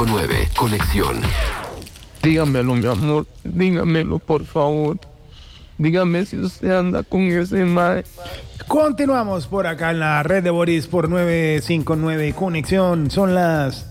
9. Conexión. Dígamelo, mi amor, dígamelo, por favor. Dígame si usted anda con ese mae. Continuamos por acá en la red de Boris por 959 Conexión. Son las